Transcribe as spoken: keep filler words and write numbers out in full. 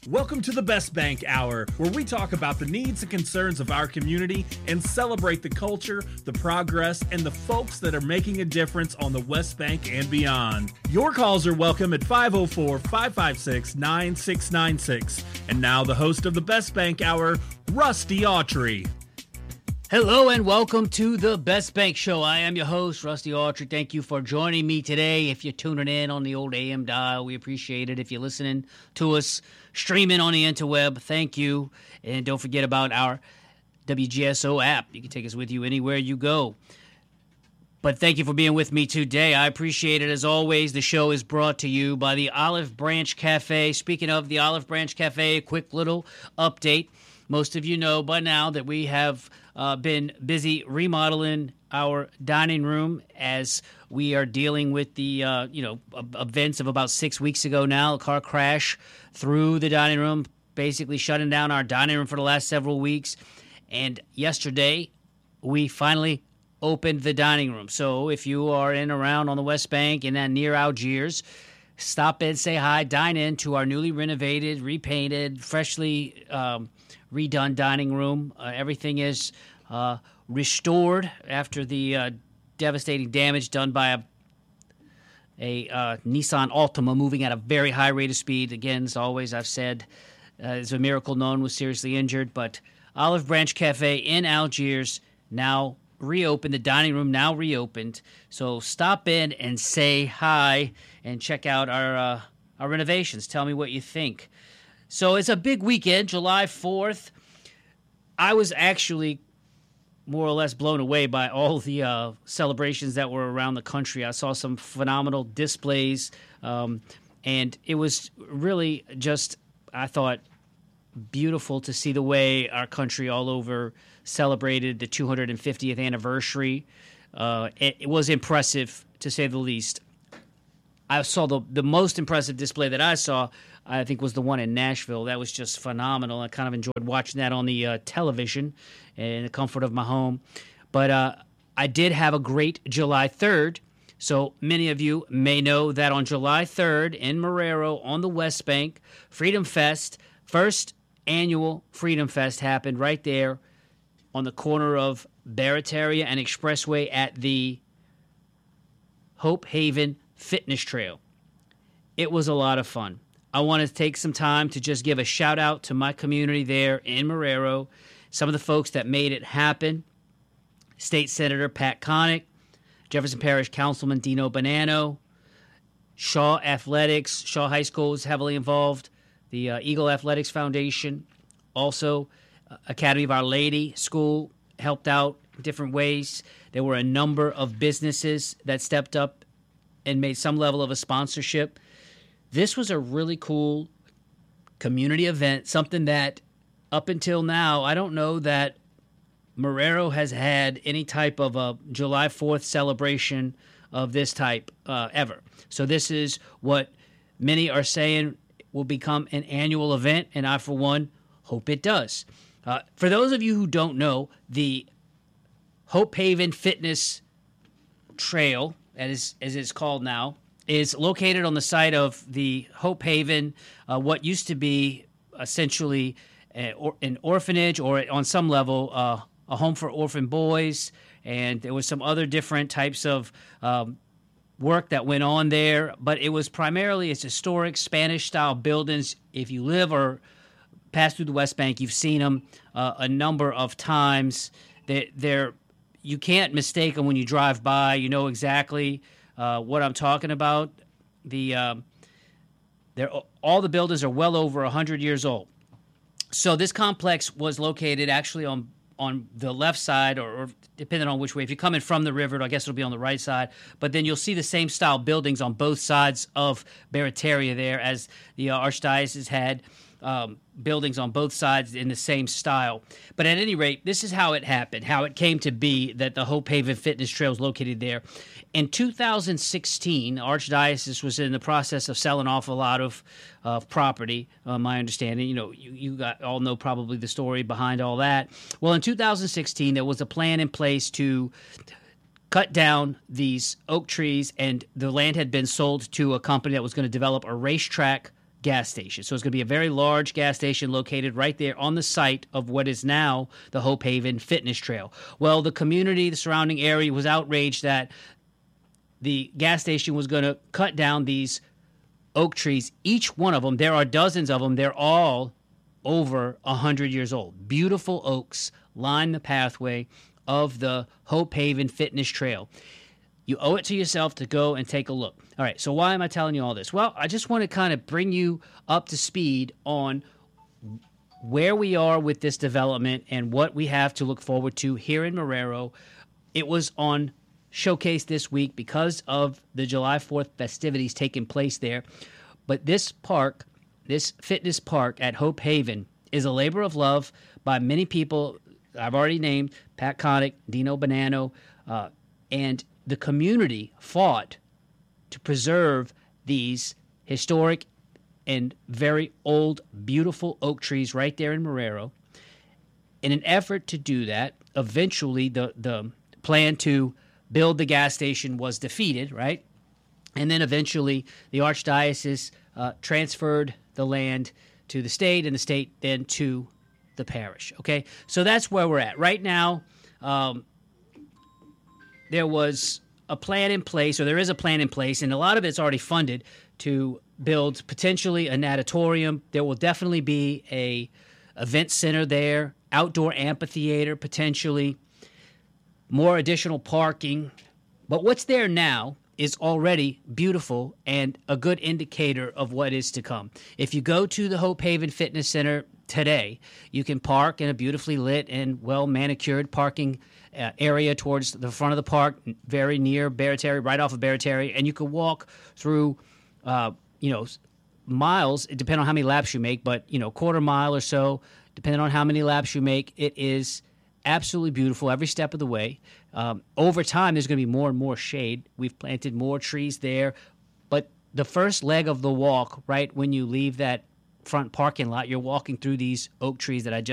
Welcome to the Best Bank Hour, where we talk about the needs and concerns of our community and celebrate the culture, the progress, and the folks that are making a difference on the West Bank and beyond. Your calls are welcome at five oh four, five five six, nine six nine six. And now the host of the Best Bank Hour, Rusty Autry. Hello and welcome to the Best Bank Show. I am your host, Rusty Autry. Thank you for joining me today. If you're tuning in on the old A M dial, we appreciate it. If you're listening to us streaming on the interweb, thank you. And don't forget about our W G S O app. You can take us with you anywhere you go. But thank you for being with me today. I appreciate it. As always, the show is brought to you by the Olive Branch Cafe. Speaking of the Olive Branch Cafe, a quick little update. Most of you know by now that we have uh, been busy remodeling our dining room as we are dealing with the uh, you know events of about six weeks ago now. A car crash through the dining room, basically shutting down our dining room for the last several weeks. And yesterday, we finally opened the dining room. So if you are in around on the West Bank and then near Algiers, stop in, say hi, dine in to our newly renovated, repainted, freshly um, redone dining room. Uh, everything is uh, restored after the uh, devastating damage done by a, a uh, Nissan Altima moving at a very high rate of speed. Again, as always, I've said uh, it's a miracle no one was seriously injured. But Olive Branch Cafe in Algiers now reopened. The dining room now reopened. So stop in and say hi and check out our uh, our renovations. Tell me what you think. So it's a big weekend, July fourth. I was actually more or less blown away by all the uh, celebrations that were around the country. I saw some phenomenal displays, um, and it was really just, I thought, beautiful to see the way our country all over celebrated the two hundred fiftieth anniversary. Uh, it, it was impressive, to say the least. I saw the the most impressive display that I saw, I think, was the one in Nashville. That was just phenomenal. I kind of enjoyed watching that on the uh, television in the comfort of my home. But uh, I did have a great July third. So many of you may know that on July third in Marrero on the West Bank, Freedom Fest, first annual Freedom Fest happened right there on the corner of Barataria and Expressway at the Hope Haven Fitness Trail. It was a lot of fun. I want to take some time to just give a shout out to my community there in Marrero, some of the folks that made it happen. State Senator Pat Connick, Jefferson Parish Councilman Dino Bonanno, Shaw Athletics, Shaw High School was heavily involved, the uh, Eagle Athletics Foundation, also uh, Academy of Our Lady School helped out in different ways. There were a number of businesses that stepped up and made some level of a sponsorship. This was a really cool community event, something that up until now, I don't know that Marrero has had any type of a July fourth celebration of this type uh, ever. So this is what many are saying will become an annual event, and I, for one, hope it does. Uh, for those of you who don't know, the Hope Haven Fitness Trail, as, as it's called now, is located on the site of the Hope Haven, uh, what used to be essentially a, or, an orphanage, or on some level uh, a home for orphan boys, and there was some other different types of um, work that went on there, but it was primarily it's historic Spanish-style buildings. If you live or pass through the West Bank, you've seen them uh, a number of times. They, they're you can't mistake them when you drive by. You know exactly uh, what I'm talking about. The um, they're all the buildings are well over one hundred years old. So this complex was located actually on on the left side, or, or depending on which way. If you're coming from the river, I guess it'll be on the right side. But then you'll see the same style buildings on both sides of Barataria there, as the uh, Archdiocese had um, buildings on both sides in the same style. But at any rate, this is how it happened, how it came to be that the Hope Haven Fitness Trail is located there. In two thousand sixteen, Archdiocese was in the process of selling off a lot of uh, property, uh, my understanding. You know, you, you got, all know probably the story behind all that. Well, in two thousand sixteen, there was a plan in place to cut down these oak trees, and the land had been sold to a company that was going to develop a racetrack gas station. So it's going to be a very large gas station located right there on the site of what is now the Hope Haven Fitness Trail. Well, the community, the surrounding area was outraged that the gas station was going to cut down these oak trees. Each one of them, there are dozens of them, they're all over one hundred years old. Beautiful oaks line the pathway of the Hope Haven Fitness Trail. You owe it to yourself to go and take a look. All right, so why am I telling you all this? Well, I just want to kind of bring you up to speed on where we are with this development and what we have to look forward to here in Marrero. It was on Showcase this week because of the July fourth festivities taking place there. But this park, this fitness park at Hope Haven, is a labor of love by many people I've already named: Pat Connick, Dino Bonanno, uh, and the community fought to preserve these historic and very old, beautiful oak trees right there in Marrero. In an effort to do that, eventually the, the plan to build the gas station was defeated, right? And then eventually the Archdiocese uh, transferred the land to the state, and the state then to the parish, okay? So that's where we're at. Right now, um, there was a plan in place, or there is a plan in place, and a lot of it's already funded to build potentially a natatorium. There will definitely be a event center there, outdoor amphitheater potentially, more additional parking. But what's there now is already beautiful and a good indicator of what is to come. If you go to the Hope Haven Fitness Center today, you can park in a beautifully lit and well-manicured parking uh, area towards the front of the park, very near Barataria, right off of Barataria, and you can walk through, uh, you know, miles, it depends on how many laps you make, but, you know, quarter mile or so, depending on how many laps you make. It is absolutely beautiful every step of the way. Um, over time, there's going to be more and more shade. We've planted more trees there, but the first leg of the walk, right when you leave that front parking lot, you're walking through these oak trees that I just